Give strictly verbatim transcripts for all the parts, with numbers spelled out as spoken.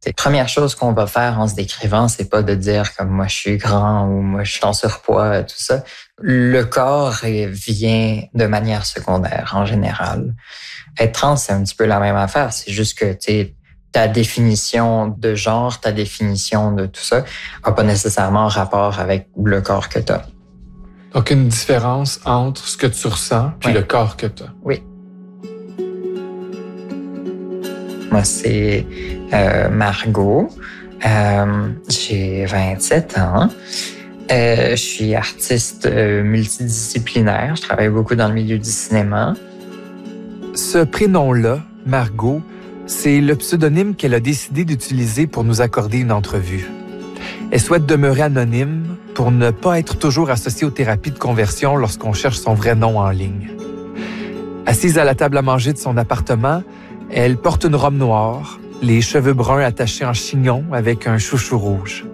La première chose qu'on va faire en se décrivant, c'est pas de dire comme moi je suis grand ou moi je suis en surpoids, tout ça. Le corps vient de manière secondaire en général. Être trans, c'est un petit peu la même affaire. C'est juste que tu sais, ta définition de genre, ta définition de tout ça n'a pas nécessairement rapport avec le corps que tu as. Donc, une différence entre ce que tu ressens puis oui. le corps que tu as. Oui. Moi, c'est euh, Margot. Euh, j'ai vingt-sept ans. Euh, je suis artiste euh, multidisciplinaire. Je travaille beaucoup dans le milieu du cinéma. Ce prénom-là, Margot, c'est le pseudonyme qu'elle a décidé d'utiliser pour nous accorder une entrevue. Elle souhaite demeurer anonyme pour ne pas être toujours associée aux thérapies de conversion lorsqu'on cherche son vrai nom en ligne. Assise à la table à manger de son appartement, elle porte une robe noire, les cheveux bruns attachés en chignon avec un chouchou rouge.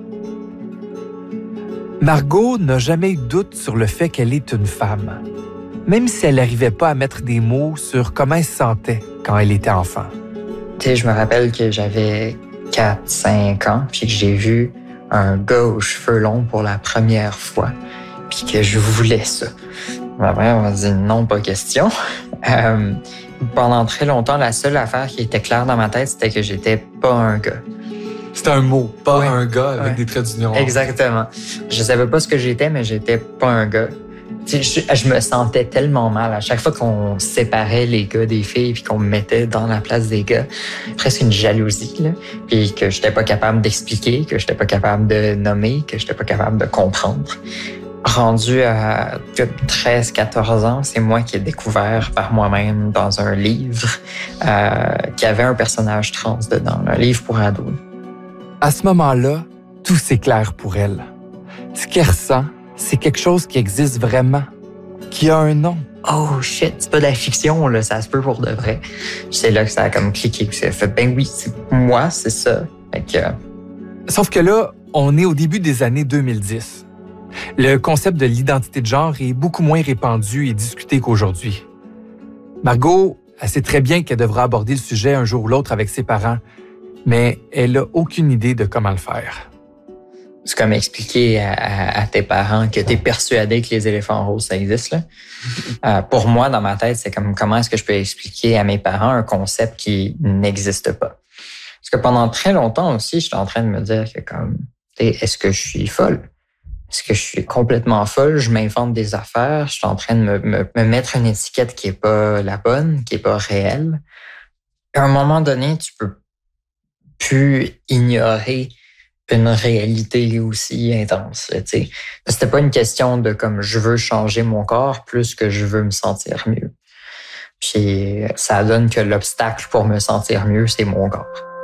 Margot n'a jamais eu de doute sur le fait qu'elle est une femme, même si elle n'arrivait pas à mettre des mots sur comment elle se sentait quand elle était enfant. Tu sais, je me rappelle que j'avais quatre cinq ans, puis que j'ai vu un gars aux cheveux longs pour la première fois, puis que je voulais ça. Ma mère m'a dit non, pas question. Euh, pendant très longtemps, la seule affaire qui était claire dans ma tête, c'était que j'étais pas un gars. C'était un mot, pas ouais. un gars avec ouais. des traits d'union. Exactement. Je savais pas ce que j'étais, mais j'étais pas un gars. Je, je me sentais tellement mal à chaque fois qu'on séparait les gars des filles puis qu'on me mettait dans la place des gars. Presque une jalousie, là. Puis que j'étais pas capable d'expliquer, que j'étais pas capable de nommer, que j'étais pas capable de comprendre. Rendu à treize quatorze ans, c'est moi qui ai découvert par moi-même dans un livre euh, qu'il y avait un personnage trans dedans, un livre pour ados. À ce moment-là, tout s'éclaire pour elle. Ce qu'elle ressent, c'est quelque chose qui existe vraiment, qui a un nom. Oh shit, c'est pas de la fiction, là, ça se peut pour de vrai. C'est là que ça a comme cliqué, que ça fait ben oui, c'est moi, c'est ça. Fait que... Sauf que là, on est au début des années deux mille dix. Le concept de l'identité de genre est beaucoup moins répandu et discuté qu'aujourd'hui. Margot, elle sait très bien qu'elle devra aborder le sujet un jour ou l'autre avec ses parents, mais elle n'a aucune idée de comment le faire. C'est comme expliquer à, à, à tes parents que tu es persuadé que les éléphants roses, ça existe. Là. Euh, pour moi, dans ma tête, c'est comme comment est-ce que je peux expliquer à mes parents un concept qui n'existe pas. Parce que pendant très longtemps aussi, j'étais en train de me dire que comme, est-ce que je suis folle? Est-ce que je suis complètement folle? Je m'invente des affaires. Je suis en train de me, me, me mettre une étiquette qui est pas la bonne, qui est pas réelle. À un moment donné, tu peux plus ignorer une réalité aussi intense. Tu sais. C'était pas une question de comme je veux changer mon corps plus que je veux me sentir mieux. Puis ça donne que l'obstacle pour me sentir mieux, c'est mon corps.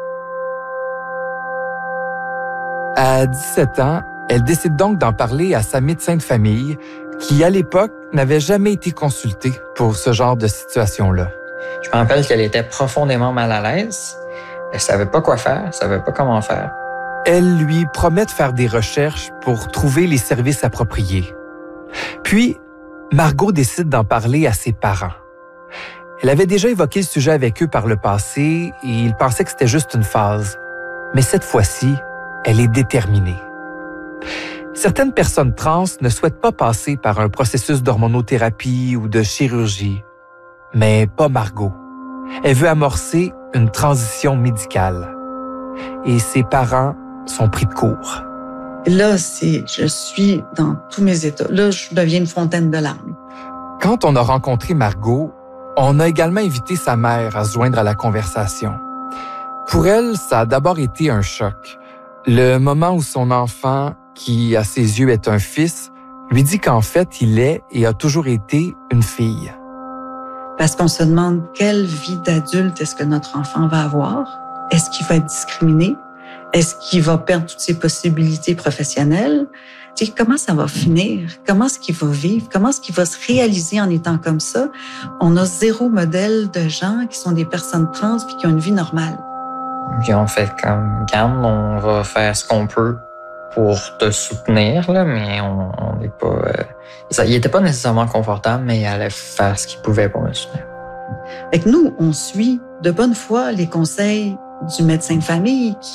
À dix-sept ans, elle décide donc d'en parler à sa médecin de famille, qui, à l'époque, n'avait jamais été consultée pour ce genre de situation-là. Je me rappelle qu'elle était profondément mal à l'aise. Elle savait pas quoi faire, elle savait pas comment faire. Elle lui promet de faire des recherches pour trouver les services appropriés. Puis, Margot décide d'en parler à ses parents. Elle avait déjà évoqué le sujet avec eux par le passé et ils pensaient que c'était juste une phase. Mais cette fois-ci, elle est déterminée. Certaines personnes trans ne souhaitent pas passer par un processus d'hormonothérapie ou de chirurgie, mais pas Margot. Elle veut amorcer une transition médicale. Et ses parents sont pris de court. Là, c'est, je suis dans tous mes états. Là, je deviens une fontaine de larmes. Quand on a rencontré Margot, on a également invité sa mère à se joindre à la conversation. Pour elle, ça a d'abord été un choc. Le moment où son enfant, qui à ses yeux est un fils, lui dit qu'en fait, il est et a toujours été une fille. Parce qu'on se demande quelle vie d'adulte est-ce que notre enfant va avoir? Est-ce qu'il va être discriminé? Est-ce qu'il va perdre toutes ses possibilités professionnelles? Tu sais, comment ça va finir? Comment est-ce qu'il va vivre? Comment est-ce qu'il va se réaliser en étant comme ça? On a zéro modèle de gens qui sont des personnes trans puis qui ont une vie normale. Puis on fait comme, Cam, on va faire ce qu'on peut pour te soutenir, là, mais on n'est pas... Euh, ça, il était pas nécessairement confortable, mais il allait faire ce qu'il pouvait pour me soutenir. Fait que nous, on suit de bonne foi les conseils du médecin de famille qui